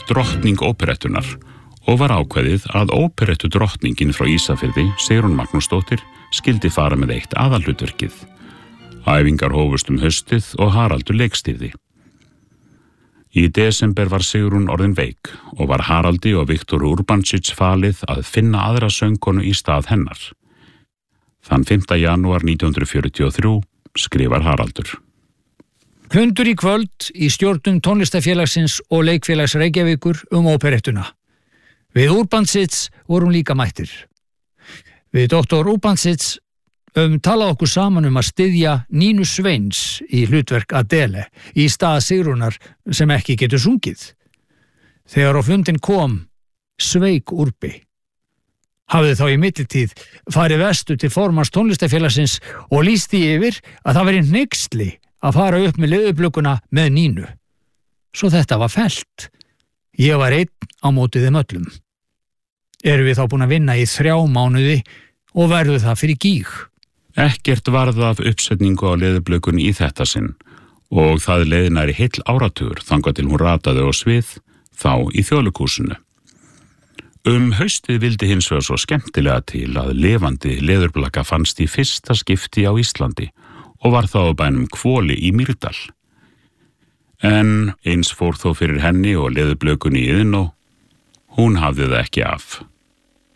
drottning óperettunar og var ákveðið að óperettu drottningin frá Ísafirði, Sigrún Magnúsdóttir, skildi fara með eitt aðalhlutverkið. Æfingar hófust haustið og Haraldur leikstýrði. Í desember var Sigrún orðin veik og var Haraldi og Viktor Urbancic falið að finna aðra söngkonu í stað hennar. Þann 5. janúar 1943 skrifar Haraldur. Fundur í kvöld í stjórnum tónlistafélagsins og leikfélags Reykjavíkur óperettuna. Við Urbancic vorum líka mættir. Við doktor Urbancic talað okkur saman að styðja Nínu Sveins í hlutverk Adele í stað Sigrúnar sem ekki getur sungið. Þegar á fundin kom, sveik Urbi. Hafði þá í millitíð farið vestur til formanns tónlistafélagsins og lýsti yfir að það væri hneyksli að fara upp með leðublökkuna með Nínu. Svo þetta var fellt. Ég var einn á móti þeim öllum. Erum við þá búin að vinna í 3 mánuði og verður það fyrir gíg. Ekkert varð af uppsetningu á leðublökkunni í þetta sinn og það leið nærri heill áratugur þangað til hún rataði á svið, þá í Þjóðleikhúsinu. Haustið vildi hins vegar svo skemmtilega til að lifandi leðurblaka fannst í fyrsta skipti á Íslandi og var þá á bænum Hvoli í Mýrdal. En eins fór þó fyrir henni og leðurblökkunni í Iðnó, hún hafði það ekki af.